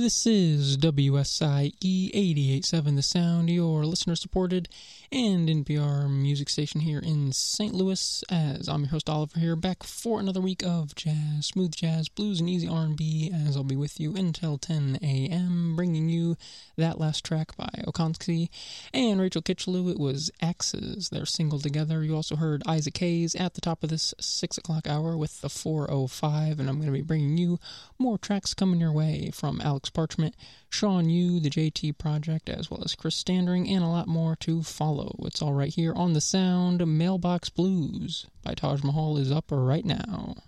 This is WSIE 88.7 The Sound, your listener-supported and NPR music station here in St. Louis, as I'm your host Oliver here, back for another week of jazz, smooth jazz, blues, and easy R&B, as I'll be with you until 10 a.m., bringing you that last track by Okonski and Rachel Kitchelou. It was Axes, their single together. You also heard Isaac Hayes at the top of this 6 o'clock hour with the 405, and I'm going to be bringing you more tracks coming your way from Alex Parchment, Sean Yu, the JT Project, as well as Chris Standring, and a lot more to follow. It's all right here on The Sound. Mailbox Blues by Taj Mahal is up right now.